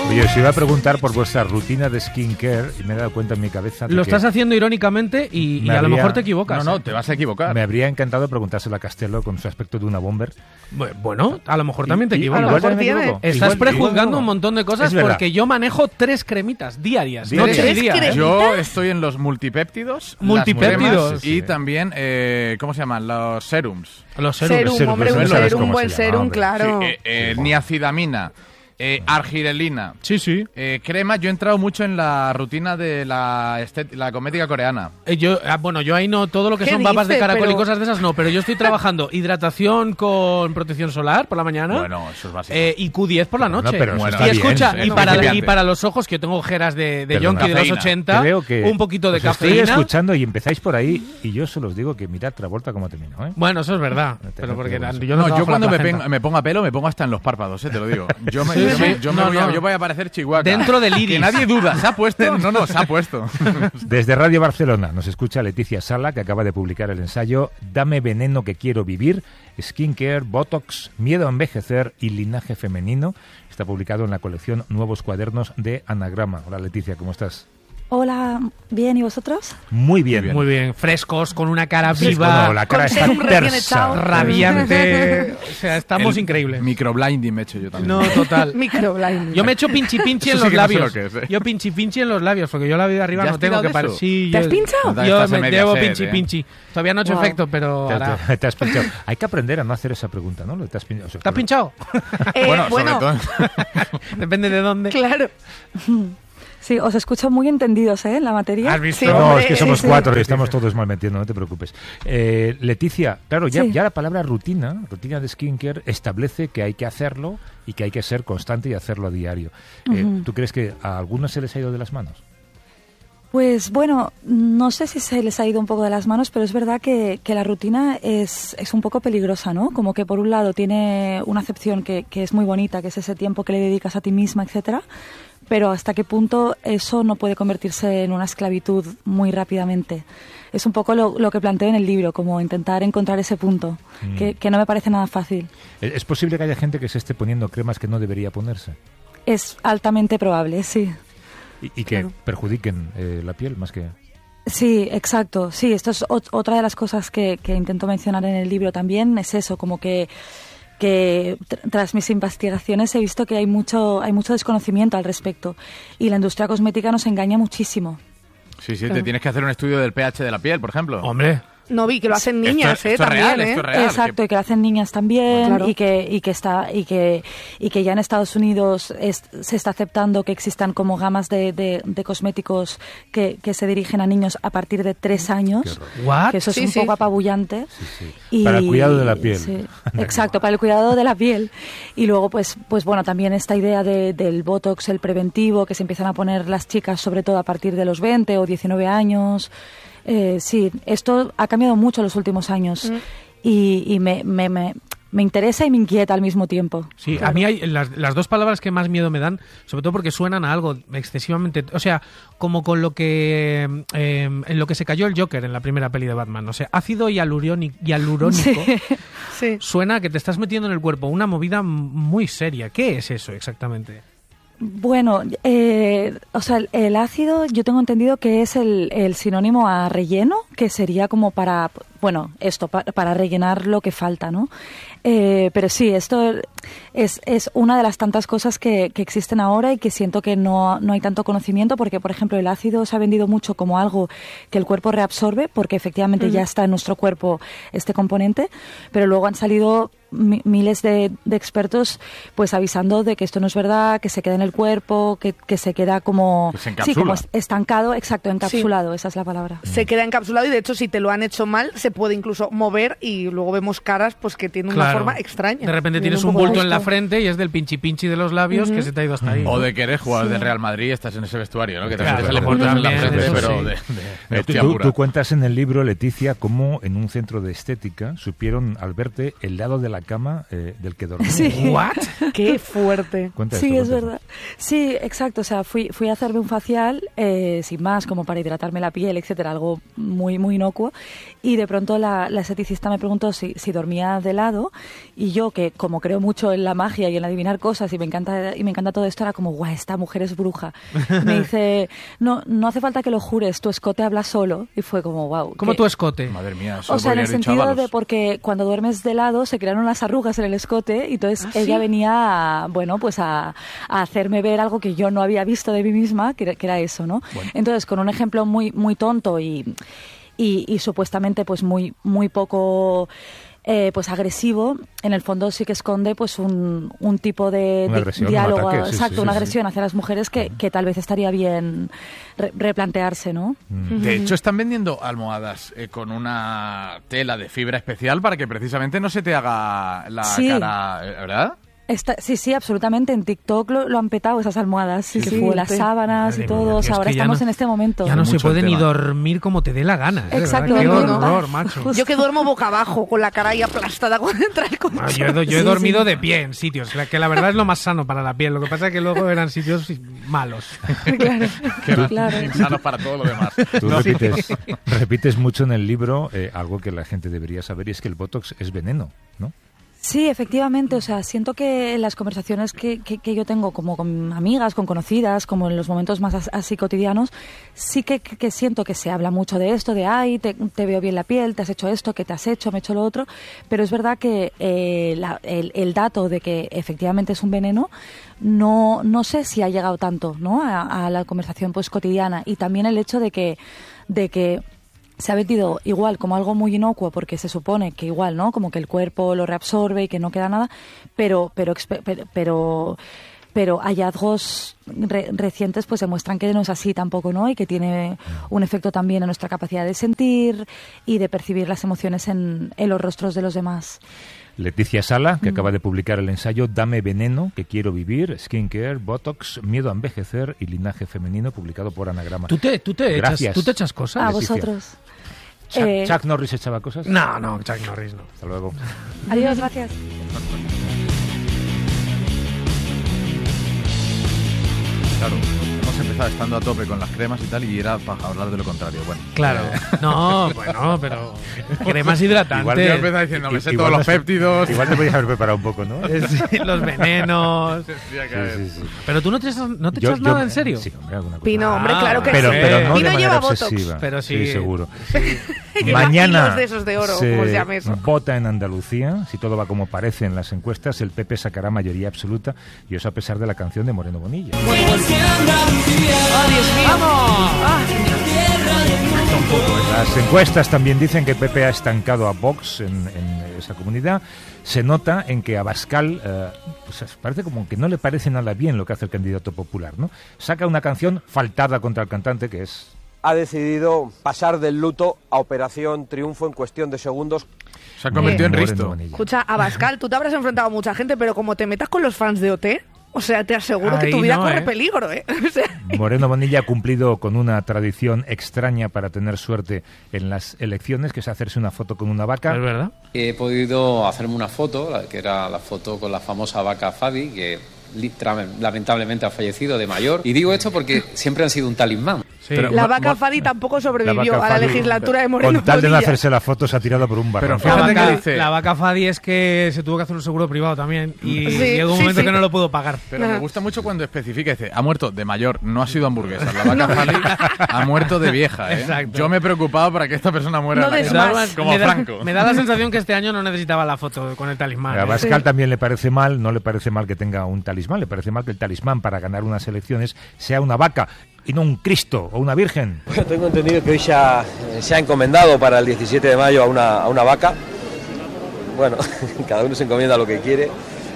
Oye, os iba a preguntar por vuestra rutina de skincare y me he dado cuenta en mi cabeza de Lo que estás haciendo irónicamente y a lo mejor te equivocas. No, te vas a equivocar. me habría encantado preguntárselo a Castello con su aspecto de una bomber. Bueno, a lo mejor también te equivocas. a lo mejor me tiene. equivoco. Estás Igual- prejuzgando un montón de cosas Es verdad. porque yo manejo 3 cremitas diarias. ¿Diarias? Noche y 3 día. cremitas. Yo estoy en los multipéptidos. Multipéptidos. las cremas Sí, y sí. también, ¿cómo se llaman? Los serums. Los serums. Serum, serum, hombre, pero un no sabes serum, un cómo buen se llama, serum, hombre. claro. Niacidamina, argirelina. Sí. Crema, yo he entrado mucho en la rutina de la cosmética coreana. Yo ahí no, todo lo que ¿Qué son papas de dice? caracol y Pero- cosas de esas no, pero yo estoy trabajando hidratación con protección solar por la mañana. Bueno, eso es básico. Y Q10 por la Bueno, noche. pero eso Bueno, está y escucha, bien, y, ¿eh? para, Principiante. y para los ojos, que yo tengo ojeras de Perdona. yonki de los Cafeína. 80, Creo que un poquito de os estoy cafeína. escuchando y empezáis por ahí y yo solo os digo que mirad Travolta cómo termino, ¿eh? Bueno, eso es verdad, No te pero porque preocupes. yo no yo trabajo cuando la me, placenta. me ponga pelo me pongo hasta en los párpados, te lo digo. Yo voy a parecer Chihuahua. Dentro del iris. Que nadie duda, ¿se ha puesto? No, se ha puesto. Desde Radio Barcelona nos escucha Leticia Sala, que acaba de publicar el ensayo Dame veneno que quiero vivir, skincare, botox, miedo a envejecer y linaje femenino. Está publicado en la colección Nuevos Cuadernos de Anagrama. Hola Leticia, ¿cómo estás? Hola, bien, ¿y vosotros? Muy bien. Muy bien, frescos, con una cara Fresco, viva, no, la cara con está serum recién tersa. echado. radiante. O sea, estamos increíbles. Microblinding me he hecho yo también. No, total. Microblinding. Yo me echo pinchi en Eso los sí que no sé labios. lo que es, ¿eh? Yo pinchi en los labios, porque yo la vida de arriba ¿Ya no has tengo tirado que de parar. eso? Sí, ¿Te has pinchado? Estás Yo en me media llevo sed, pinchi. Todavía no he hecho Wow. efecto, pero ahora... Te has pinchado. Hay que aprender a no hacer esa pregunta, ¿no? ¿Te has pinchado? O sea, ¿Te has pinchado? Sobre todo. Depende de dónde. Claro. Sí, os escucho muy entendidos, ¿eh? En la materia. ¿Has visto? Sí, No, hombre, es que somos sí. 4 y estamos todos mal metiendo, no te preocupes. Leticia, claro, ya Sí. la palabra rutina de skincare, establece que hay que hacerlo y que hay que ser constante y hacerlo a diario. ¿Tú crees que a algunos se les ha ido de las manos? Pues bueno, no sé si se les ha ido un poco de las manos, pero es verdad que la rutina es un poco peligrosa, ¿no? Como que por un lado tiene una acepción que es muy bonita, que es ese tiempo que le dedicas a ti misma, etcétera, pero hasta qué punto eso no puede convertirse en una esclavitud muy rápidamente. Es un poco lo que planteo en el libro, como intentar encontrar ese punto, que no me parece nada fácil. ¿Es posible que haya gente que se esté poniendo cremas que no debería ponerse? Es altamente probable, sí. Y que Claro. perjudiquen la piel más que... Sí, exacto. Sí, esto es otra de las cosas que intento mencionar en el libro también, es eso, como que tras mis investigaciones he visto que hay mucho desconocimiento al respecto y la industria cosmética nos engaña muchísimo. Sí, te tienes que hacer un estudio del pH de la piel, por ejemplo. Hombre, No vi que lo hacen niñas, esto es también, real, esto es real. Exacto, y que lo hacen niñas también, Claro. y que ya en Estados Unidos se está aceptando que existan como gamas de cosméticos que se dirigen a niños a partir de 3 años. ¿what? Que eso es Sí, un sí. poco apabullante. Sí. Para el cuidado de la piel. Sí, exacto, para el cuidado de la piel. Y luego, pues bueno, también esta idea del Botox, el preventivo, que se empiezan a poner las chicas, sobre todo a partir de los 20 o 19 años. Sí, esto ha cambiado mucho en los últimos años y me interesa y me inquieta al mismo tiempo. Sí, a mí hay las dos palabras que más miedo me dan, sobre todo porque suenan a algo excesivamente... O sea, como con lo que... en lo que se cayó el Joker en la primera peli de Batman. O sea, ácido hialurónico Sí. suena a que te estás metiendo en el cuerpo una movida muy seria. ¿Qué es eso exactamente? Bueno, o sea, el ácido yo tengo entendido que es el sinónimo a relleno, que sería como para, bueno, para rellenar lo que falta, ¿no? Pero sí, esto es una de las tantas cosas que existen ahora y que siento que no hay tanto conocimiento porque, por ejemplo, el ácido se ha vendido mucho como algo que el cuerpo reabsorbe porque efectivamente ya está en nuestro cuerpo este componente, pero luego han salido miles de expertos pues avisando de que esto no es verdad, que se queda en el cuerpo, que se queda como, Que se sí, como encapsula. estancado, exacto, encapsulado, esa es la palabra. Se queda encapsulado y de hecho si te lo han hecho mal se puede incluso mover y luego vemos caras pues que tienen una Claro. forma extraña. De repente Viene tienes un poco bulto en la esto. frente y es del pinchi de los labios que se te ha ido hasta ahí. O de que eres jugador del Real Madrid y estás en ese vestuario, ¿no? Que te Claro, sale por en la también, frente, eso pero sí. de hostia Tú pura. cuentas en el libro, Leticia, cómo en un centro de estética supieron al verte el lado de la cama del que dormías. Sí. ¿What? Qué fuerte. Cuenta Sí, esto, es cuenta verdad. Sí, exacto. O sea, fui a hacerme un facial sin más, como para hidratarme la piel, etcétera, algo muy, muy inocuo. Y de pronto pronto la esteticista me preguntó si dormía de lado, y yo, que como creo mucho en la magia y en adivinar cosas y me encanta todo esto, era como, guau, esta mujer es bruja. Me dice, no hace falta que lo jures, tu escote habla solo. Y fue como, wow. ¿Cómo tu escote? Madre mía, eso O sea, en el sentido Ábalos. de porque cuando duermes de lado se crearon unas arrugas en el escote, y entonces ella venía a hacerme ver algo que yo no había visto de mí misma, que era eso, ¿no? Bueno. Entonces, con un ejemplo muy, muy tonto y supuestamente pues muy, muy poco pues agresivo, en el fondo sí que esconde pues un tipo de Una agresión, diálogo, un ataque, sí, exacto, sí, una sí, agresión hacia las mujeres que tal vez estaría bien replantearse, ¿no? De hecho, están vendiendo almohadas con una tela de fibra especial para que precisamente no se te haga la cara, ¿verdad? Sí, absolutamente. En TikTok lo han petado esas almohadas. Sí, las sábanas Madre y todo. mía, O sea, es ahora que ya estamos no- en este momento. Ya no se Mucho puede ni tema. dormir como te dé la gana. Exacto. Qué No, horror, no. macho. Yo que duermo boca abajo, con la cara ahí aplastada cuando entra el coche. Yo he dormido de pie en sitios, que la verdad es lo más sano para la piel. Lo que pasa es que luego eran sitios malos. Claro. Insanos para todo lo demás. Tú repites mucho en el libro algo que la gente debería saber, y es que el Botox es veneno, ¿no? Sí, efectivamente. O sea, siento que en las conversaciones que yo tengo como con amigas, con conocidas, como en los momentos más así cotidianos, sí que siento que se habla mucho de esto, de ay, te veo bien la piel, te has hecho esto, que te has hecho, me he hecho lo otro, pero es verdad que el dato de que efectivamente es un veneno no sé si ha llegado tanto, ¿no? a la conversación pues cotidiana, y también el hecho de que se ha vendido igual como algo muy inocuo, porque se supone que igual, ¿no? Como que el cuerpo lo reabsorbe y que no queda nada, pero hallazgos recientes pues demuestran que no es así tampoco, ¿no? Y que tiene un efecto también en nuestra capacidad de sentir y de percibir las emociones en los rostros de los demás. Leticia Sala, que acaba de publicar el ensayo Dame veneno, que quiero vivir, skincare, botox, miedo a envejecer y linaje femenino, publicado por Anagrama. ¿Tú te Gracias. echas cosas? A Leticia. vosotros. ¿Chuck Norris echaba cosas? No, Chuck Norris no. Hasta luego. Adiós, gracias. Claro, hemos empezado estando a tope con las cremas y tal, y era para hablar de lo contrario. Bueno, Claro. No, bueno, pero cremas hidratantes. igual yo empezaba diciendo, me sé Igual todos los no sé- péptidos. Igual te podías haber preparado un poco, ¿no? Sí, los venenos. Tendría que haber. Sí. Pero tú no te echas nada, ¿en serio? Sí, hombre, alguna cosa. Pino, hombre, claro que pero, sí. pero no Pino de manera lleva Botox. obsesiva. Pero sí. seguro. Lleva Mañana hilos de esos de oro, como se llame eso. vota en Andalucía. Si todo va como parece en las encuestas, el PP sacará mayoría absoluta, y eso a pesar de la canción de Moreno Bonilla. ¡Oh, Dios mío! Las encuestas también dicen que el PP ha estancado a Vox en esa comunidad. Se nota en que Abascal pues parece como que no le parece nada bien lo que hace el candidato popular, ¿no? Saca una canción faltada contra el cantante, que es... Ha decidido pasar del luto a Operación Triunfo en cuestión de segundos. Se ha convertido en Moreno Risto. Bonilla. Escucha, Abascal, tú te habrás enfrentado a mucha gente, pero como te metas con los fans de OT, o sea, te aseguro que Ahí tu vida no, corre ¿eh? peligro, ¿eh? O sea, Moreno Bonilla ha cumplido con una tradición extraña para tener suerte en las elecciones, que es hacerse una foto con una vaca. ¿Es verdad? He podido hacerme una foto, que era la foto con la famosa vaca Fadi, que lamentablemente ha fallecido de mayor. Y digo esto porque siempre han sido un talismán. Sí. Pero- la vaca Fadi tampoco sobrevivió vaca a la Fadi, legislatura de Moreno Con tal de no Bonilla. hacerse la foto, se ha tirado por un Pero barranco. fíjate que dice- La vaca Fadi es que se tuvo que hacer un seguro privado también, y Sí, llegó un sí, momento sí. que no lo pudo pagar. Pero me gusta mucho cuando especifica, dice, ha muerto de mayor, no ha sido hamburguesa. La vaca Fali ha muerto de vieja, ¿eh? Exacto. Yo me he preocupado para que esta persona muera No en la des calle. más. Como Franco. Me da la sensación que este año no necesitaba la foto con el talismán. A ¿eh? Abascal también le parece mal, no le parece mal que tenga un talismán, le parece mal que el talismán para ganar unas elecciones sea una vaca y no un Cristo o una Virgen. Bueno, tengo entendido que hoy se ha encomendado para el 17 de mayo a una vaca. Bueno, cada uno se encomienda lo que quiere.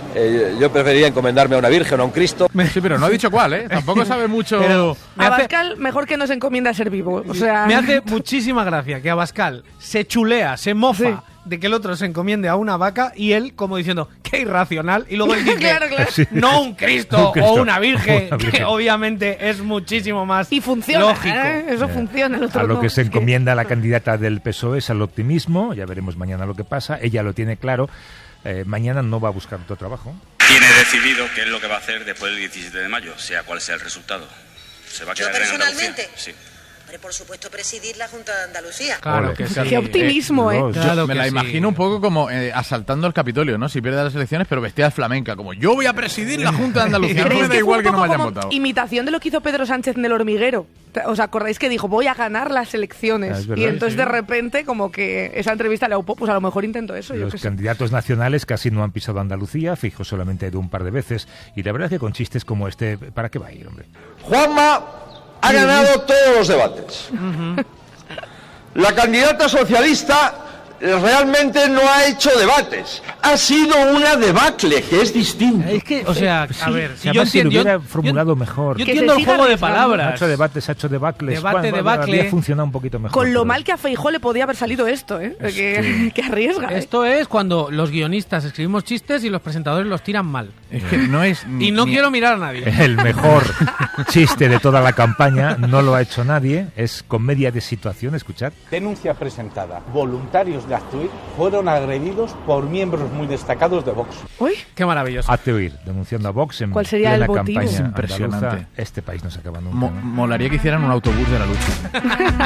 Yo preferiría encomendarme a una virgen o a un Cristo. Sí, pero no ha dicho cuál, ¿eh? Tampoco sabe mucho... Pero me hace, Abascal, mejor que no se encomienda a ser vivo. O sea, me hace muchísima gracia que Abascal se chulea, se mofa Sí. de que el otro se encomiende a una vaca, y él como diciendo, qué irracional, y luego él dice, Claro, claro. Sí. no un Cristo, Un Cristo o una virgen, o una virgen. que obviamente es muchísimo más Y funciona, lógico. ¿eh? Eso funciona. El otro A lo no. que se Es encomienda la candidata del PSOE es al optimismo, ya veremos mañana lo que pasa, ella lo tiene claro, mañana no va a buscar otro trabajo. Tiene decidido qué es lo que va a hacer después del 17 de mayo, sea cual sea el resultado. ¿Se va a quedar en Andalucía? Sí. Por supuesto, presidir la Junta de Andalucía. Claro que sí. Qué optimismo, ¿eh? Claro me que la sí. imagino un poco como asaltando el Capitolio, ¿no? Si pierde las elecciones, pero vestida de flamenca. Como, yo voy a presidir la Junta de Andalucía. No ¿Creéis me da que fue igual un que no poco me hayan como votado. imitación de lo que hizo Pedro Sánchez en El Hormiguero? ¿Os acordáis que dijo, voy a ganar las elecciones? Es verdad, y entonces sí. de repente, como que esa entrevista le aupó, pues a lo mejor intento eso. Yo Los qué sé. candidatos nacionales casi no han pisado Andalucía, Feijóo solamente ha ido un par de veces, y la verdad es que con chistes como este, ¿para qué va a ir, hombre? Juanma ha ganado todos los debates. La candidata socialista realmente no ha hecho debates. Ha sido una debacle, que es distinto. Es que, o sea, a ver, Si además si lo hubiera formulado mejor. Yo Que entiendo se el siga juego de arriesgando. Ha palabras. hecho debates, ha hecho debacles. Debate, debacle. Habría funcionado un poquito mejor. Con lo pero- mal que a Feijóo le podía haber salido esto, ¿eh? Que arriesga. ¿eh? Esto es cuando los guionistas escribimos chistes y los presentadores los tiran mal. Es que no es... Y no quiero mirar a nadie. El mejor chiste de toda la campaña, no lo ha hecho nadie, es comedia de situación, escuchad. Denuncia presentada. Voluntarios de Hazte Oír fueron agredidos por miembros muy destacados de Vox. Uy, Qué maravilloso. Hazte Oír, denunciando a Vox en ¿Cuál sería plena el motivo? campaña Es impresionante. andaluza. Este país no se acaba nunca, ¿no? Molaría que hicieran un autobús de la lucha.